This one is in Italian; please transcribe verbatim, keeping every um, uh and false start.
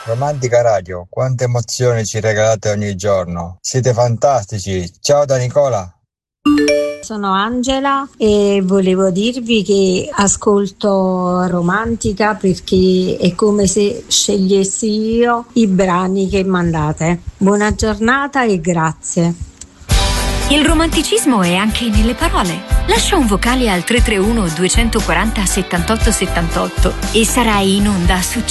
Romantica Radio, quante emozioni ci regalate ogni giorno. Siete fantastici. Ciao da Nicola. Sono Angela e volevo dirvi che ascolto Romantica perché è come se scegliessi io i brani che mandate. Buona giornata e grazie. Il romanticismo è anche nelle parole. Lascia un vocale al tre tre uno due quattro zero settantotto settantotto e sarai in onda su